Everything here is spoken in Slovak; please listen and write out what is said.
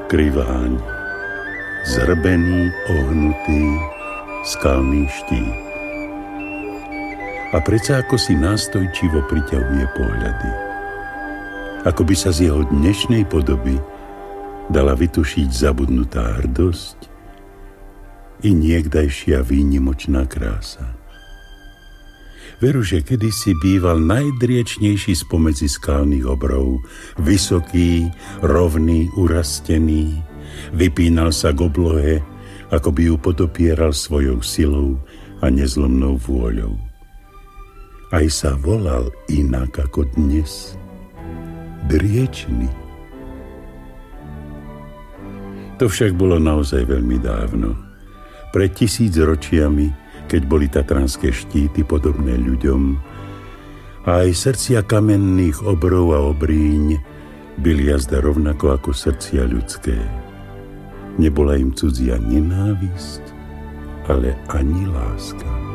Kriváň, zhrbený, ohnutý, skalný štít. A predsa ako si nástojčivo priťahuje pohľady. Ako by sa z jeho dnešnej podoby dala vytušiť zabudnutá hrdosť i niekdajšia výnimočná krása. Veru, že kedysi býval najdriečnejší spomedzi skalných obrov, vysoký, rovný, urastený, vypínal sa k oblohe, ako by ju potopieral svojou silou a nezlomnou vôľou. Aj sa volal inak ako dnes. Driečný. To však bolo naozaj veľmi dávno. Pred 1000 ročiami, keď boli tatranské štíty podobné ľuďom, a aj srdcia kamenných obrov a obríň byli jazda rovnako ako srdcia ľudské. Nebola im cudzia nenávisť, ale ani láska.